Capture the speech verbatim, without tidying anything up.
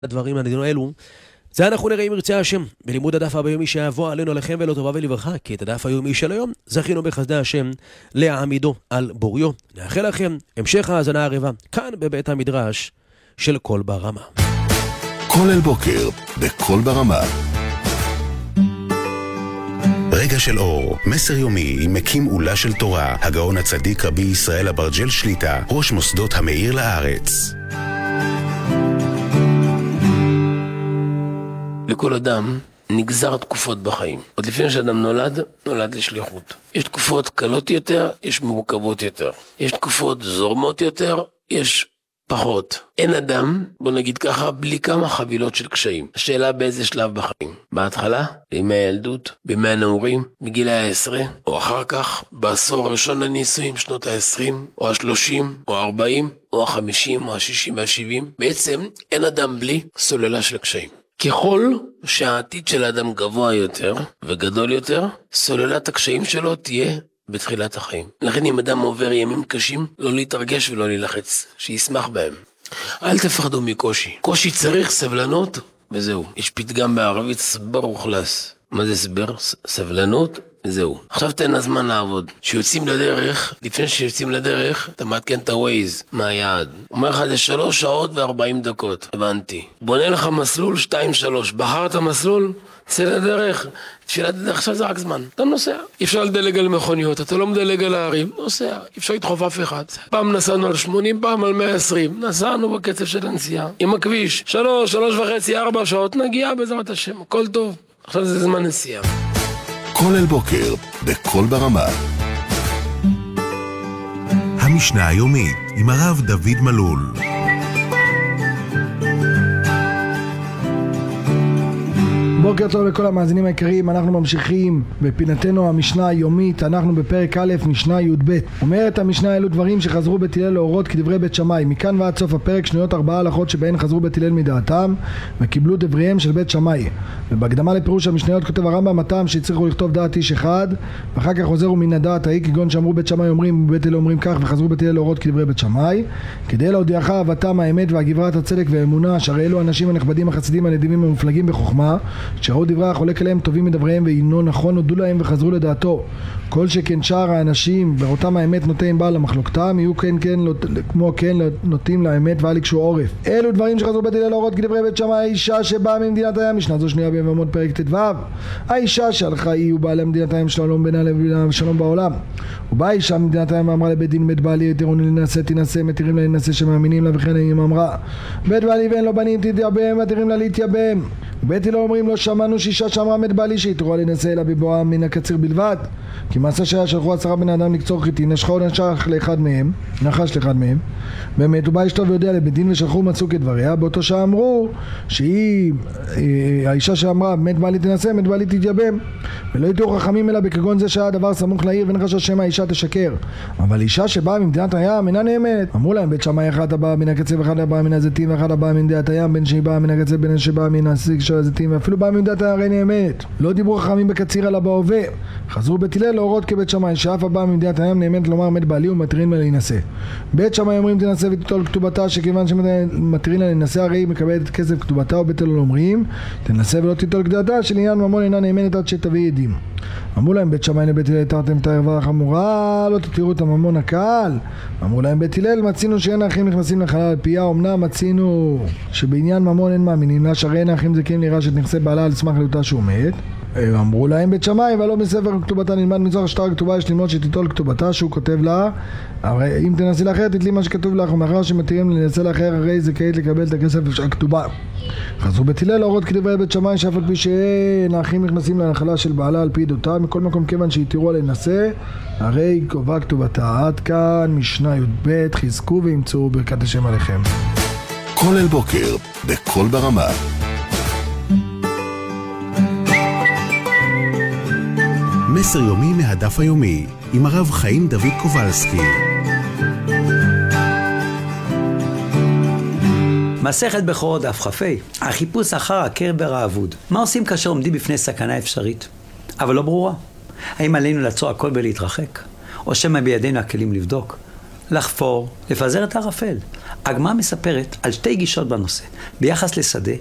הדברים הנדינו אלו, זה אנחנו נראה אם ירצה השם בלימוד הדף היומי שיבוא עלינו לכם ולא טובה ולברכה, כי את הדף היומי של היום זכינו בחסדי השם להעמידו על בוריו. נאחל לכם המשך האזנה ערבה כאן בבית המדרש של קול ברמה. כולל בוקר בקול ברמה. רגע של אור, מסר יומי עם מקים עולה של תורה, הגאון הצדיק רבי ישראל אברג'ל שליטה, ראש מוסדות המאיר לארץ. לכל אדם נגזר תקופות בחיים. עוד לפני שאדם נולד, נולד לשליחות. יש תקופות קלות יותר, יש מורכבות יותר. יש תקופות זורמות יותר, יש פחות. אין אדם, בוא נגיד ככה, בלי כמה חבילות של קשיים. השאלה באיזה שלב בחיים. בהתחלה, בימי הילדות, בימי הנעורים, בגיל העשרה, או אחר כך, בעשור הראשון לנישואים, שנות ה-עשרים, או ה-שלושים, או ה-ארבעים, או ה-חמישים, או ה-שישים וה-שבעים. בעצם, אין אדם בלי סוללה של קשיים. ככל שהעתיד של האדם גבוה יותר וגדול יותר, סוללת הקשיים שלו תהיה בתחילת החיים. לכן אם אדם עובר ימים קשים, לא להתרגש ולא להילחץ, שישמח בהם. אל תפחדו מקושי. קושי צריך סבלנות, וזהו. יש פתגם בערבית, סבר וכלס. מה זה סבר? סבלנות, וזהו. עכשיו תן הזמן לעבוד. שיוצאים לדרך, לפני שיוצאים לדרך, אתה מעדכן את הווייז, מה היעד. אומר לך, זה שלוש שעות וארבעים דקות. הבנתי. בונה לך מסלול, שתיים, שלוש. בחרת מסלול, צא לדרך. תפילת הדרך, עכשיו זה רק זמן. אתה נוסע. אי אפשר לדלג על מכוניות, אתה לא מדלג על הערים. נוסע. אי אפשר לדחוף אף אחד. פעם נסענו על שמונים, פעם על מאה ועשרים. נסענו בקצב של הנסיעה. עם הכביש. שלוש, שלוש וחצי, ארבע שעות, נגיע בעזרת השם. הכל טוב. עכשיו זה זמן נסיעה. כולל בוקר בקול ברמה. המשנה היומית עם הרב דוד מלול. בוקר טוב לכל המאזינים העיקריים, אנחנו ממשיכים בפינתנו המשנה היומית, אנחנו בפרק א' משנה י' ב'. אומרת המשנה אלו דברים שחזרו בית הלל להורות כדברי בית שמאי, מכאן ועד סוף הפרק שניות ארבעה הלכות שבהן חזרו בית הלל מדעתם וקיבלו דבריהם של בית שמאי. ובהקדמה לפירוש המשניות כותב הרמב"ם הטעם שהצליחו לכתוב דעת איש אחד ואחר כך חוזרו מן הדעת ההיא, כגון שאמרו בית שמאי אומרים ובית הלל אומרים כך וחזרו בית הלל להורות כדברי בית שמאי, כדי להודיעך אהבתם האמת והגברת הצדק והאמונה, שהרי אלו האנשים הנכבדים החסידים הנדיבים המופלגים בחוכמה, שראו דברי החולק עליהם טובים מדבריהם ואינו נכון הודו להם וחזרו לדעתו. כל שכן שאר האנשים ואותם האמת נוטים בעל למחלוקתם יהיו כן כן כמו כן נוטים לאמת ואל יקשו עורף. אלו דברים שחזרו בית הלל להורות כדברי בית שמאי. האישה שבאה ממדינת הים, משנה זו שנייה בימות פרק ט"ו, האישה שהלכה היא ובאה למדינת הים שלום בינה לבינה ושלום בעולם. ובאה אישה ממדינת הים ואמרה לבית דין בית בעלי תראוני לנסה תנסה מתירים לה לנסה שמאמינים לה, וכן היא אמרה בית בעלי ואין לו בנים תתייבם מתירים לה להתייבם. בית הלל אומרים לא שמענו שאישה שאמרה מת בעלי שהתרועה לנסה אלא בבואה מן הקציר בלבד, כי מעשה שהיה שלחו עשרה בני אדם לקצור חיטין, נשכו נשך לאחד מהם, נחש לאחד מהם, באמת הוא בא אשתו ויודע לבית דין ושלחו מצאו כדבריה. באותו שעה אמרו שהיא האישה שאמרה מת בעלי תנסה מת בעלי תתייבם, ולא יתראו חכמים אלא בכגון זה שהיה דבר סמוך לעיר ואין חשש שמא האישה תשקר. אבל אישה שבאה ממדינת הים אינה נאמנת. אמרו להם בית שמאי אחד הבא מן הקצה ואחד הבא מן הזיתים ואחד הבא ממדינת הים, בין שהיא באה מן הקצה בין שבאה מן הסיג של הזיתים ואפילו באה ממדינת הרי נאמנת. לא דיברו חכמים בקציר אלא בהווה. חזרו בית הלל להורות כבית שמאי שאף הבא ממדינת הים נאמנת לומר מת בעלי ומתירים לה להינשא. בית שמאי אומרים תנסה ותיטול כתובתה, שכיוון שמתירים לה להינשא הרי היא מקבלת כסף כתובתה. ובית הלל אומרים תנסה ולא תיטול כתובתה, שלעניין ממון אינה נאמנת עד שתביא עדים. אמרו להם בית שמאי לבית הלל התרתם את הערווה החמורה, לא תתירו את הממון הקהל. אמרו להם בית הלל מצינו שאין האחים נכנסים לחלל פיה, אמנם מצינו שבעניין ממון אין מאמינים לה, שהרי אין האחים זכים ליראה שתנכסה בעלה על סמך ליותה שהוא מת. אמרו להם בית שמאי ולא מספר כתובתה נלמד מצורך שטר כתובה, יש ללמוד שתיטול כתובתה שהוא כותב לה, הרי אם תנסי לאחר תתלי מה שכתוב לך, ומאחר שמתירים לנסה לאחר הרי זכאית לקבל את הכסף של הכתובה. חזרו בית הלל להורות כדברי בית שמאי שאף על פי שאין האחים נכנסים לנחלה של בעלה על פי עדותה, מכל מקום כיוון שהתירו להינשא הרי קובעה כתובתה. עד כאן משנה י' ב'. חזקו וימצאו ברכת השם עליכם. כולל בוקר בקול ברמה. מסר יומי מהדף היומי עם הרב חיים דוד קובלסקי. מסכת בכורות דף כ"ה. החיפוש אחר הקרבר האבוד. מה עושים כאשר עומדים בפני סכנה אפשרית אבל לא ברורה? האם עלינו לעצור הכל ולהתרחק, או שמא בידינו הכלים לבדוק, לחפור, לפזר את הערפל, הגמרא מספרת על שתי גישות בנושא. ביחס לשדה,